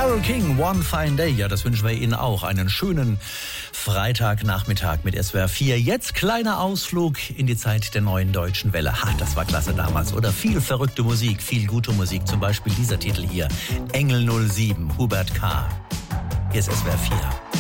Carole King, One Fine Day. Ja, das wünschen wir Ihnen auch. Einen schönen Freitagnachmittag mit SWR 4. Jetzt kleiner Ausflug in die Zeit der neuen deutschen Welle. Ha, das war klasse damals. Oder viel verrückte Musik, viel gute Musik. Zum Beispiel dieser Titel hier. Engel 07, Hubert K. Hier ist SWR 4.